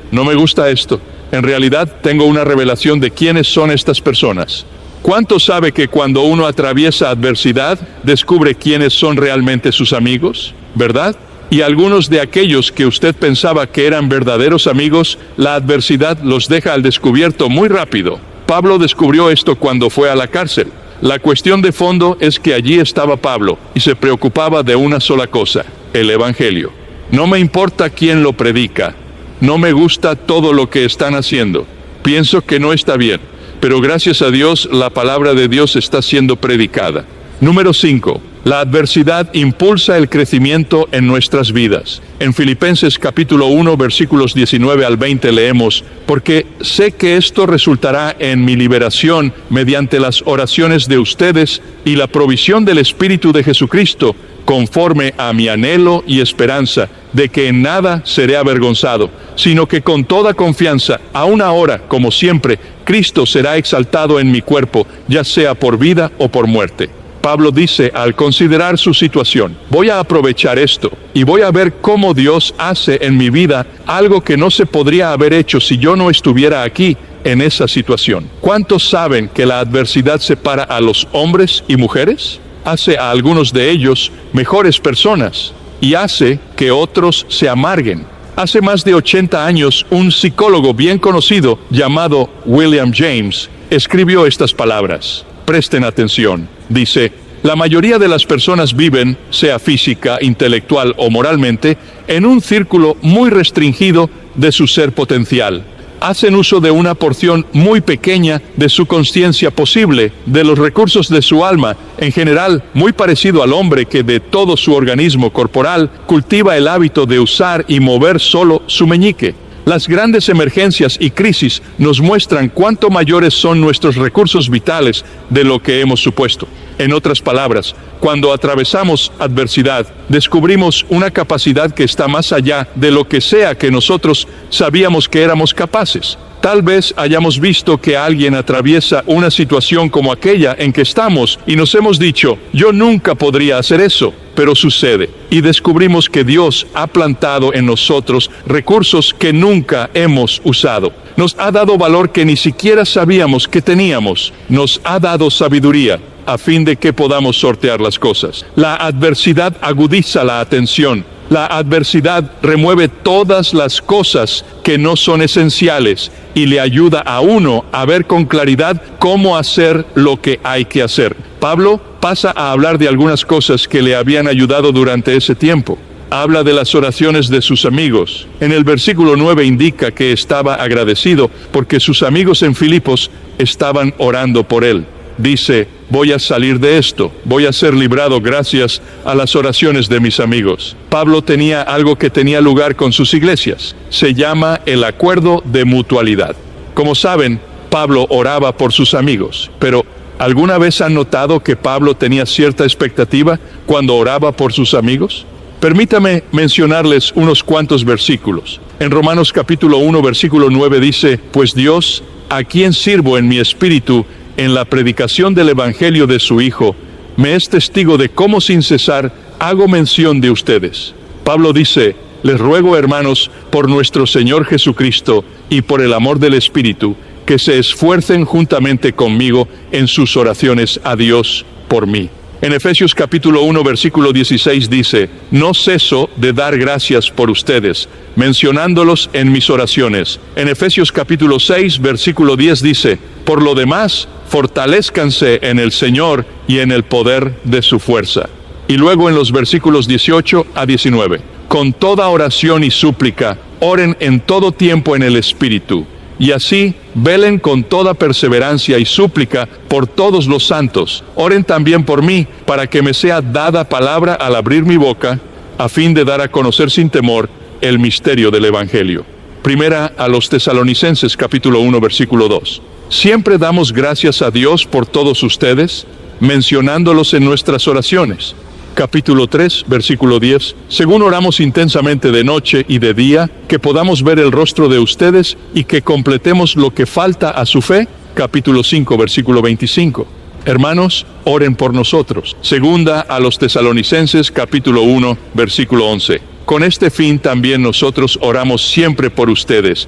no me gusta esto. En realidad tengo una revelación de quiénes son estas personas. ¿Cuánto sabe que cuando uno atraviesa adversidad, descubre quiénes son realmente sus amigos? ¿Verdad? Y algunos de aquellos que usted pensaba que eran verdaderos amigos, la adversidad los deja al descubierto muy rápido. Pablo descubrió esto cuando fue a la cárcel. La cuestión de fondo es que allí estaba Pablo y se preocupaba de una sola cosa: el Evangelio. No me importa quién lo predica. No me gusta todo lo que están haciendo. Pienso que no está bien. Pero gracias a Dios, la palabra de Dios está siendo predicada. Número 5. La adversidad impulsa el crecimiento en nuestras vidas. En Filipenses capítulo 1, versículos 19 al 20 leemos: porque sé que esto resultará en mi liberación mediante las oraciones de ustedes y la provisión del Espíritu de Jesucristo, conforme a mi anhelo y esperanza de que en nada seré avergonzado, sino que con toda confianza, aun ahora, como siempre, Cristo será exaltado en mi cuerpo, ya sea por vida o por muerte. Pablo dice al considerar su situación: voy a aprovechar esto y voy a ver cómo Dios hace en mi vida algo que no se podría haber hecho si yo no estuviera aquí en esa situación. ¿Cuántos saben que la adversidad separa a los hombres y mujeres? Hace a algunos de ellos mejores personas y hace que otros se amarguen. Hace más de 80 años, un psicólogo bien conocido llamado William James escribió estas palabras. Presten atención. Dice: la mayoría de las personas viven, sea física, intelectual o moralmente, en un círculo muy restringido de su ser potencial. Hacen uso de una porción muy pequeña de su consciencia posible, de los recursos de su alma, en general muy parecido al hombre que de todo su organismo corporal cultiva el hábito de usar y mover solo su meñique. Las grandes emergencias y crisis nos muestran cuánto mayores son nuestros recursos vitales de lo que hemos supuesto. En otras palabras, cuando atravesamos adversidad, descubrimos una capacidad que está más allá de lo que sea que nosotros sabíamos que éramos capaces. Tal vez hayamos visto que alguien atraviesa una situación como aquella en que estamos y nos hemos dicho: yo nunca podría hacer eso, pero sucede. Y descubrimos que Dios ha plantado en nosotros recursos que nunca hemos usado. Nos ha dado valor que ni siquiera sabíamos que teníamos. Nos ha dado sabiduría a fin de que podamos sortear las cosas. La adversidad agudiza la atención. La adversidad remueve todas las cosas que no son esenciales y le ayuda a uno a ver con claridad cómo hacer lo que hay que hacer. Pablo pasa a hablar de algunas cosas que le habían ayudado durante ese tiempo. Habla de las oraciones de sus amigos. En el versículo 9 indica que estaba agradecido porque sus amigos en Filipos estaban orando por él. Dice: voy a salir de esto, voy a ser librado gracias a las oraciones de mis amigos. Pablo tenía algo que tenía lugar con sus iglesias. Se llama el acuerdo de mutualidad. Como saben, Pablo oraba por sus amigos, pero ¿alguna vez han notado que Pablo tenía cierta expectativa cuando oraba por sus amigos? Permítame mencionarles unos cuantos versículos. En Romanos capítulo 1, versículo 9 dice: pues Dios, a quien sirvo en mi espíritu, en la predicación del Evangelio de su Hijo, me es testigo de cómo sin cesar hago mención de ustedes. Pablo dice: les ruego, hermanos, por nuestro Señor Jesucristo y por el amor del Espíritu, que se esfuercen juntamente conmigo en sus oraciones a Dios por mí. En Efesios capítulo 1, versículo 16 dice: no ceso de dar gracias por ustedes, mencionándolos en mis oraciones. En Efesios capítulo 6, versículo 10 dice: por lo demás, fortalézcanse en el Señor y en el poder de su fuerza. Y luego en los versículos 18 a 19: con toda oración y súplica, oren en todo tiempo en el Espíritu. Y así, velen con toda perseverancia y súplica por todos los santos. Oren también por mí, para que me sea dada palabra al abrir mi boca, a fin de dar a conocer sin temor el misterio del Evangelio. Primera a los Tesalonicenses, capítulo 1, versículo 2. Siempre damos gracias a Dios por todos ustedes, mencionándolos en nuestras oraciones. Capítulo 3, versículo 10. Según oramos intensamente de noche y de día, que podamos ver el rostro de ustedes y que completemos lo que falta a su fe. Capítulo 5, versículo 25. Hermanos, oren por nosotros. Segunda a los Tesalonicenses, capítulo 1, versículo 11. Con este fin también nosotros oramos siempre por ustedes,